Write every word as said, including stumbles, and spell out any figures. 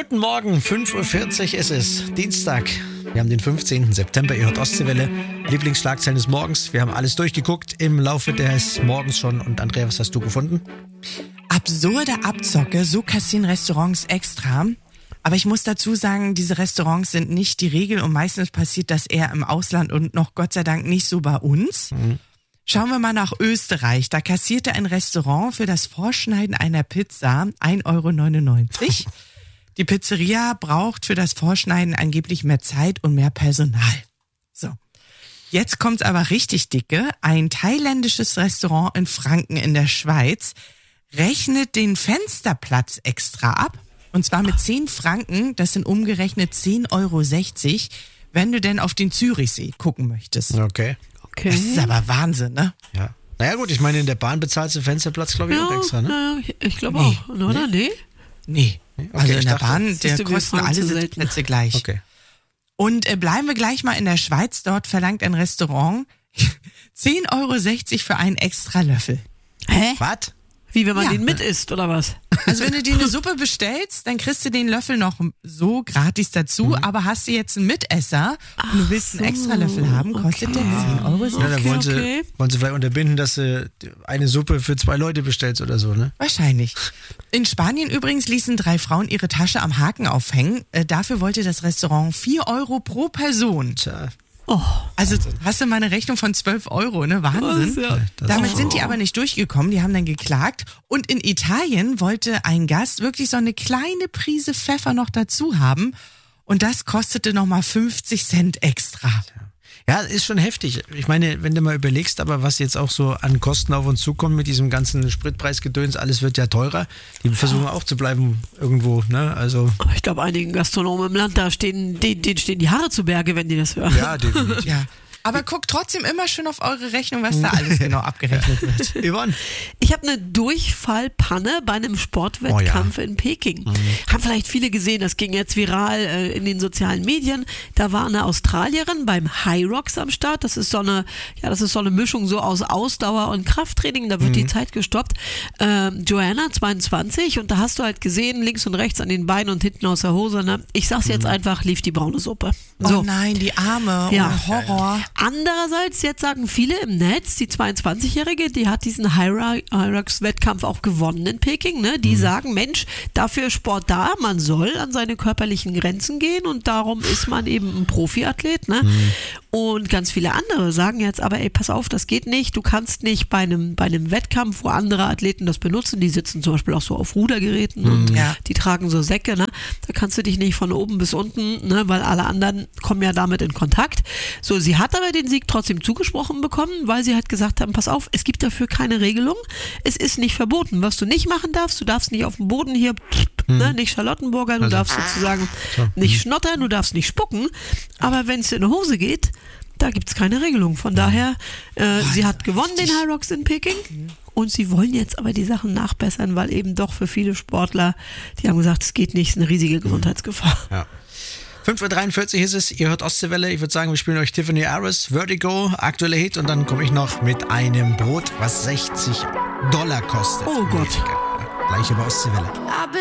Guten Morgen, fünf Uhr vierzig ist es, Dienstag. Wir haben den fünfzehnten September, ihr hört Ostseewelle. Lieblingsschlagzeilen des Morgens. Wir haben alles durchgeguckt im Laufe des Morgens schon. Und Andrea, was hast du gefunden? Absurde Abzocke, so kassieren Restaurants extra. Aber ich muss dazu sagen, diese Restaurants sind nicht die Regel und meistens passiert das eher im Ausland und noch Gott sei Dank nicht so bei uns. Mhm. Schauen wir mal nach Österreich. Da kassierte ein Restaurant für das Vorschneiden einer Pizza ein Euro neunundneunzig. Die Pizzeria braucht für das Vorschneiden angeblich mehr Zeit und mehr Personal. So, jetzt kommt's aber richtig dicke. Ein thailändisches Restaurant in Franken in der Schweiz rechnet den Fensterplatz extra ab. Und zwar mit zehn Franken, das sind umgerechnet zehn Euro sechzig, wenn du denn auf den Zürichsee gucken möchtest. Okay. Okay. Das ist aber Wahnsinn, ne? Ja. Naja gut, ich meine, in der Bahn bezahlst du Fensterplatz, glaube ich, ja, auch extra, ne? Ja, ich glaube Nee. auch, oder? Nee? Nee. Okay, Also in ich der dachte, Bahn, der du, wir kosten fahren alle zu selten. Sitzplätze gleich. Okay. Und äh, bleiben wir gleich mal in der Schweiz. Dort verlangt ein Restaurant zehn Euro sechzig für einen extra Löffel. Hä? Was? Wie, wenn man Ja. den mit isst, oder was? Also wenn du dir eine Suppe bestellst, dann kriegst du den Löffel noch so gratis dazu, Mhm. aber hast du jetzt einen Mitesser und du willst einen extra Löffel haben, kostet okay. der zehn Euro sechzig. Ja, dann Okay, wollen, sie, okay. wollen sie vielleicht unterbinden, dass du eine Suppe für zwei Leute bestellst oder so, ne? Wahrscheinlich. In Spanien übrigens ließen drei Frauen ihre Tasche am Haken aufhängen. Äh, dafür wollte das Restaurant vier Euro pro Person. Tja. Oh, Also hast du mal eine Rechnung von zwölf Euro, ne? Wahnsinn. was, ja. Das Damit ist- sind die aber nicht durchgekommen, die haben dann geklagt. Und in Italien wollte ein Gast wirklich so eine kleine Prise Pfeffer noch dazu haben. Und das kostete nochmal fünfzig Cent extra. Ja, ist schon heftig. Ich meine, wenn du mal überlegst, aber was jetzt auch so an Kosten auf uns zukommt mit diesem ganzen Spritpreisgedöns, alles wird ja teurer. Die versuchen auch zu bleiben irgendwo, ne? Also, Aber ich glaube, einigen Gastronomen im Land, da stehen, denen, denen stehen die Haare zu Berge, wenn die das hören. ja, definitiv. Ja. Aber guckt trotzdem immer schön auf eure Rechnung, was da alles genau abgerechnet wird. Yvonne. Ich habe eine Durchfallpanne bei einem Sportwettkampf in Peking. Haben vielleicht viele gesehen, das ging jetzt viral äh, in den sozialen Medien. Da war eine Australierin beim High Rocks am Start. Das ist so eine, ja, das ist so eine Mischung so aus Ausdauer und Krafttraining. Da wird die Zeit gestoppt. Ähm, Joanna, zweiundzwanzig, und da hast du halt gesehen, links und rechts an den Beinen und hinten aus der Hose. Ne? Ich sag's jetzt einfach, lief die braune Suppe. So. Oh nein, die Arme. Ja. Oh, Horror. Andererseits, jetzt sagen viele im Netz, die zweiundzwanzigjährige, die hat diesen High-Rocks-Wettkampf auch gewonnen in Peking. Ne? Die sagen, Mensch, dafür ist Sport da, man soll an seine körperlichen Grenzen gehen und darum ist man eben ein Profiathlet. Ne? Und ganz viele andere sagen jetzt aber, ey, pass auf, das geht nicht. Du kannst nicht bei einem, bei einem Wettkampf, wo andere Athleten das benutzen, die sitzen zum Beispiel auch so auf Rudergeräten und Ja. die tragen so Säcke, ne? Da kannst du dich nicht von oben bis unten, ne? Weil alle anderen kommen ja damit in Kontakt. So, sie hat aber den Sieg trotzdem zugesprochen bekommen, weil sie halt gesagt haben, pass auf, es gibt dafür keine Regelung. Es ist nicht verboten. Was du nicht machen darfst, du darfst nicht auf dem Boden hier, ne? Nicht Charlottenburger, du Also- darfst sozusagen So. nicht schnottern, du darfst nicht spucken. Aber wenn es in die Hose geht, da gibt es keine Regelung. Von daher, äh, sie hat gewonnen den High Rocks in Peking und sie wollen jetzt aber die Sachen nachbessern, weil eben doch für viele Sportler, die haben gesagt, es geht nicht, es ist eine riesige Gesundheitsgefahr. Ja. fünf Uhr dreiundvierzig ist es, ihr hört Ostseewelle. Ich würde sagen, wir spielen euch Tiffany Harris, Vertigo, aktueller Hit, und dann komme ich noch mit einem Brot, was sechzig Dollar kostet. Oh Gott. Gleich über Ostseewelle. I've been